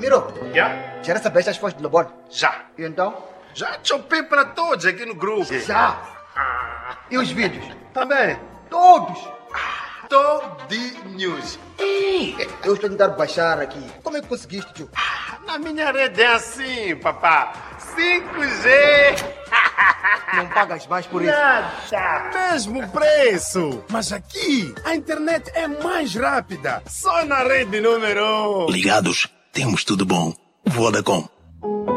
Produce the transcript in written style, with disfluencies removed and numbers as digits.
Miro, Já? já recebeste as fotos do Lobon? Já. E então? Já chopei para todos aqui no grupo. Já. E os vídeos? Também. Todos. Todinhos. Eu estou tentando baixar aqui. Como é que conseguiste, tio? Na minha rede é assim, papá. 5G. Não pagas mais por isso? Nada. Mesmo preço. Mas aqui, a internet é mais rápida. Só na rede número 1. Ligados, temos tudo bom. Vodacom.